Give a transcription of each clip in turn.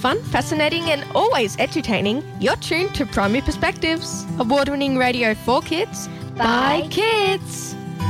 fun, fascinating and always entertaining, you're tuned to Primary Perspectives, award-winning radio for kids, by kids.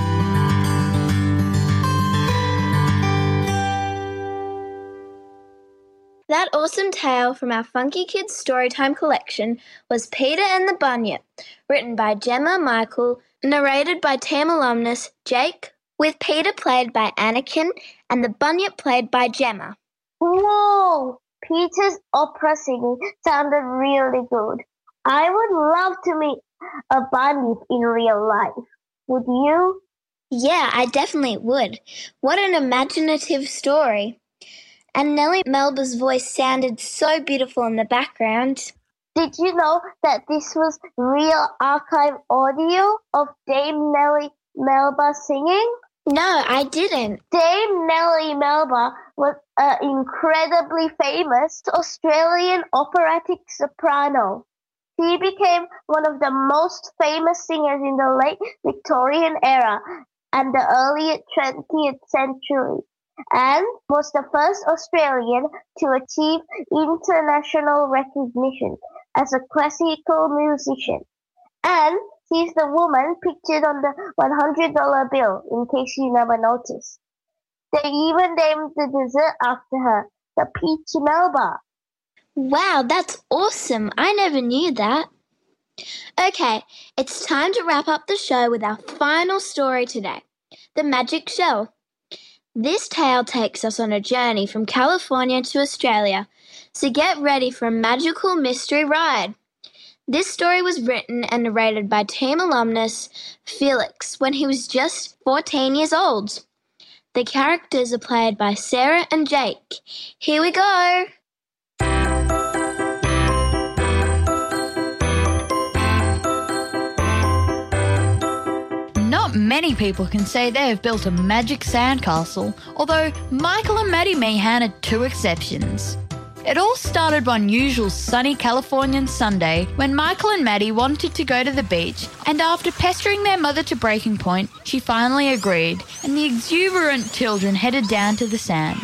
That awesome tale from our Funky Kids Storytime collection was Peter and the Bunyip, written by Gemma Michael, narrated by team alumnus Jake, with Peter played by Anakin and the Bunyip played by Gemma. Whoa! Peter's opera singing sounded really good. I would love to meet a bunyip in real life. Would you? Yeah, I definitely would. What an imaginative story. And Nellie Melba's voice sounded so beautiful in the background. Did you know that this was real archive audio of Dame Nellie Melba singing? No, I didn't. Dame Nellie Melba was an incredibly famous Australian operatic soprano. She became one of the most famous singers in the late Victorian era and the early 20th century, and was the first Australian to achieve international recognition as a classical musician. And she's the woman pictured on the $100 bill, in case you never noticed. They even named the dessert after her, the Peach Melba. Wow, that's awesome. I never knew that. Okay, it's time to wrap up the show with our final story today, The Magic Shell. This tale takes us on a journey from California to Australia, so get ready for a magical mystery ride. This story was written and narrated by team alumnus Felix when he was just 14 years old. The characters are played by Sarah and Jake. Here we go! Not many people can say they have built a magic sandcastle, although Michael and Maddie Meehan are two exceptions. It all started one usual sunny Californian Sunday when Michael and Maddie wanted to go to the beach, and after pestering their mother to breaking point, she finally agreed, and the exuberant children headed down to the sand.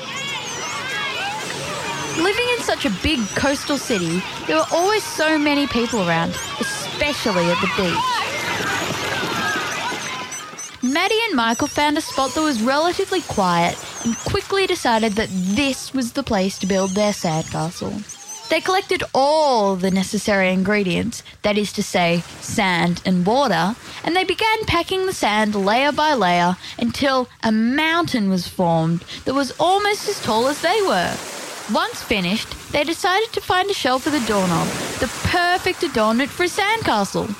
Living in such a big coastal city, there were always so many people around, especially at the beach. Maddie and Michael found a spot that was relatively quiet and quickly decided that this was the place to build their sandcastle. They collected all the necessary ingredients, that is to say, sand and water, and they began packing the sand layer by layer until a mountain was formed that was almost as tall as they were. Once finished, they decided to find a shell for the doorknob, the perfect adornment for a sandcastle.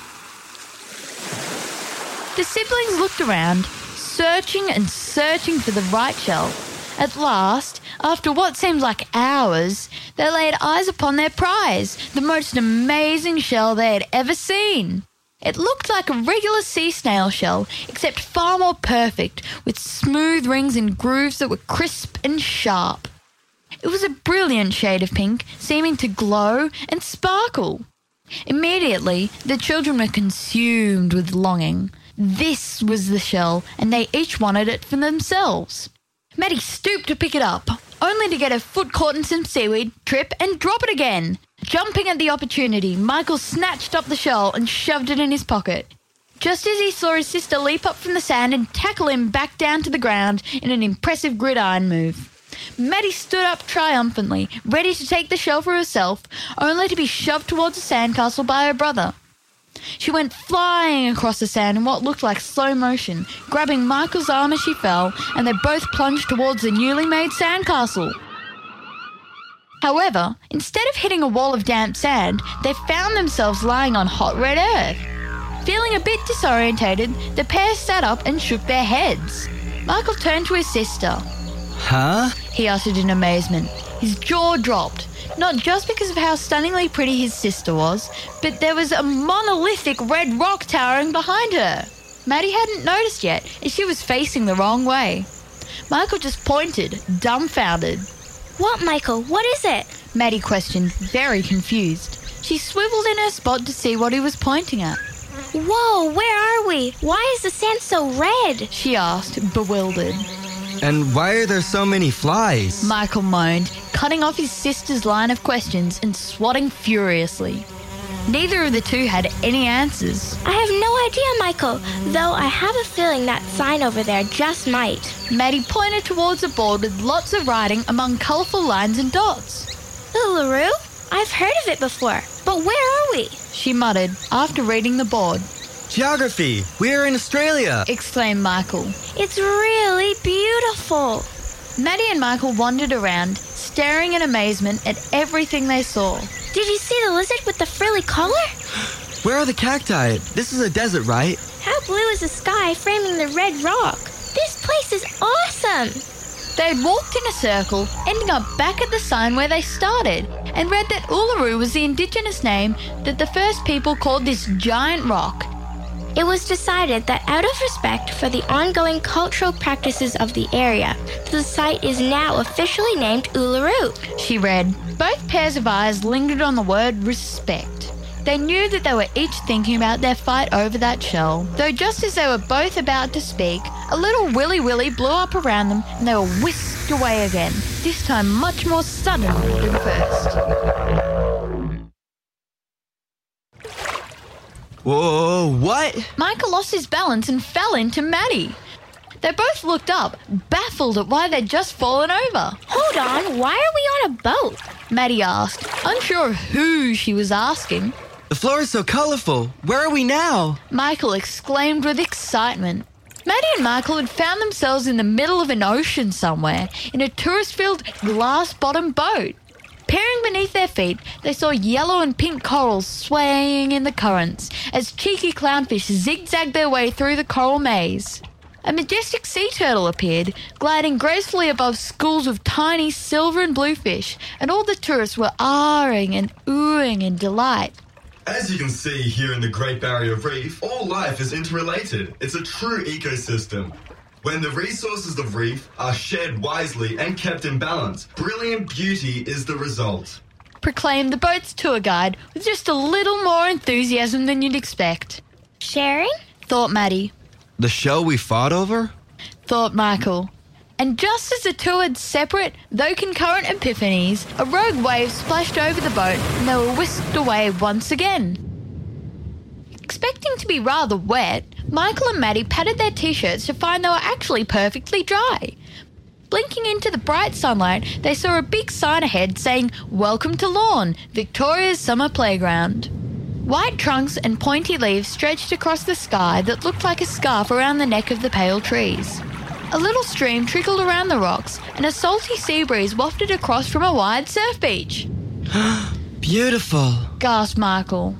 The siblings looked around, searching and searching for the right shell. At last, after what seemed like hours, they laid eyes upon their prize, the most amazing shell they had ever seen. It looked like a regular sea snail shell, except far more perfect, with smooth rings and grooves that were crisp and sharp. It was a brilliant shade of pink, seeming to glow and sparkle. Immediately, the children were consumed with longing. This was the shell, and they each wanted it for themselves. Maddie stooped to pick it up, only to get her foot caught in some seaweed, trip, and drop it again. Jumping at the opportunity, Michael snatched up the shell and shoved it in his pocket. Just as he saw his sister leap up from the sand and tackle him back down to the ground in an impressive gridiron move, Maddie stood up triumphantly, ready to take the shell for herself, only to be shoved towards the sandcastle by her brother. She went flying across the sand in what looked like slow motion, grabbing Michael's arm as she fell, and they both plunged towards the newly made sandcastle. However, instead of hitting a wall of damp sand, they found themselves lying on hot red earth. Feeling a bit disorientated, the pair sat up and shook their heads. Michael turned to his sister. Huh? He uttered in amazement. His jaw dropped. Not just because of how stunningly pretty his sister was, but there was a monolithic red rock towering behind her. Maddie hadn't noticed yet, as she was facing the wrong way. Michael just pointed, dumbfounded. What, Michael? What is it? Maddie questioned, very confused. She swiveled in her spot to see what he was pointing at. Whoa, where are we? Why is the sand so red? She asked, bewildered. And why are there so many flies? Michael moaned, cutting off his sister's line of questions and swatting furiously. Neither of the two had any answers. I have no idea, Michael, though I have a feeling that sign over there just might. Maddie pointed towards a board with lots of writing among colourful lines and dots. Uluru? I've heard of it before, but where are we? She muttered after reading the board. Geography! We're in Australia! Exclaimed Michael. It's really beautiful. Maddie and Michael wandered around, staring in amazement at everything they saw. Did you see the lizard with the frilly collar? Where are the cacti? This is a desert, right? How blue is the sky framing the red rock? This place is awesome. They'd walked in a circle, ending up back at the sign where they started, and read that Uluru was the indigenous name that the first people called this giant rock. It was decided that out of respect for the ongoing cultural practices of the area, the site is now officially named Uluru. She read. Both pairs of eyes lingered on the word respect. They knew that they were each thinking about their fight over that shell, though just as they were both about to speak, a little willy-willy blew up around them and they were whisked away again, this time much more suddenly than first. Whoa, what? Michael lost his balance and fell into Maddie. They both looked up, baffled at why they'd just fallen over. Hold on, why are we on a boat? Maddie asked, unsure of who she was asking. The floor is so colourful. Where are we now? Michael exclaimed with excitement. Maddie and Michael had found themselves in the middle of an ocean somewhere, in a tourist-filled, glass-bottomed boat. Peering beneath their feet, they saw yellow and pink corals swaying in the currents as cheeky clownfish zigzagged their way through the coral maze. A majestic sea turtle appeared, gliding gracefully above schools of tiny silver and blue fish, and all the tourists were ahhing and oohing in delight. As you can see here in the Great Barrier Reef, all life is interrelated. It's a true ecosystem. When the resources of reef are shared wisely and kept in balance, brilliant beauty is the result. Proclaimed the boat's tour guide with just a little more enthusiasm than you'd expect. Sharing? Thought Maddie. The show we fought over? Thought Michael. And just as the two had separate, though concurrent epiphanies, a rogue wave splashed over the boat and they were whisked away once again. Expecting to be rather wet, Michael and Maddie patted their t-shirts to find they were actually perfectly dry. Blinking into the bright sunlight, they saw a big sign ahead saying, "Welcome to Lorne, Victoria's summer playground." White trunks and pointy leaves stretched across the sky that looked like a scarf around the neck of the pale trees. A little stream trickled around the rocks and a salty sea breeze wafted across from a wide surf beach. Beautiful, gasped Michael.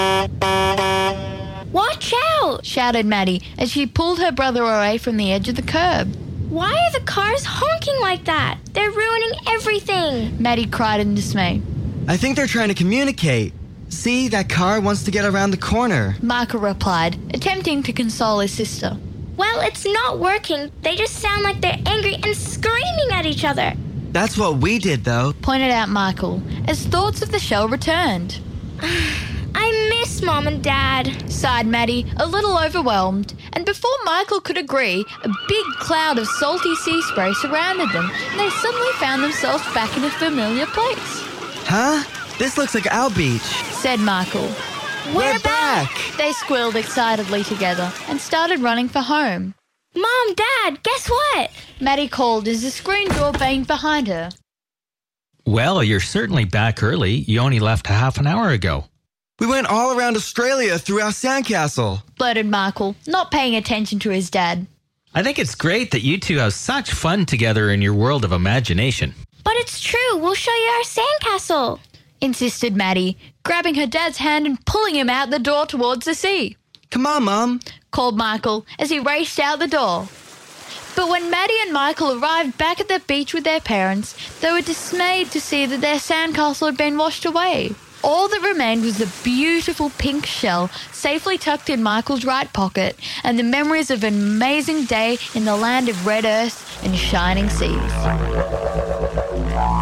Watch out! Shouted Maddie as she pulled her brother away from the edge of the curb. Why are the cars honking like that? They're ruining everything! Maddie cried in dismay. I think they're trying to communicate. See, that car wants to get around the corner. Michael replied, attempting to console his sister. Well, it's not working. They just sound like they're angry and screaming at each other. That's what we did, though, pointed out Michael, as thoughts of the shell returned. I miss Mom and Dad, sighed Maddie, a little overwhelmed. And before Michael could agree, a big cloud of salty sea spray surrounded them, and they suddenly found themselves back in a familiar place. Huh? This looks like our beach, said Michael. We're back! They squealed excitedly together and started running for home. Mom, Dad, guess what? Maddie called as the screen door banged behind her. Well, you're certainly back early. You only left half an hour ago. We went all around Australia through our sandcastle, blurted Michael, not paying attention to his dad. I think it's great that you two have such fun together in your world of imagination. But it's true. We'll show you our sandcastle, insisted Maddie, grabbing her dad's hand and pulling him out the door towards the sea. Come on, Mum, called Michael as he raced out the door. But when Maddie and Michael arrived back at the beach with their parents, they were dismayed to see that their sandcastle had been washed away. All that remained was the beautiful pink shell safely tucked in Michael's right pocket and the memories of an amazing day in the land of red earth and shining seas.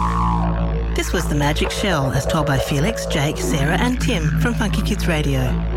This was The Magic Shell, as told by Felix, Jake, Sarah and Tim from Funky Kids Radio.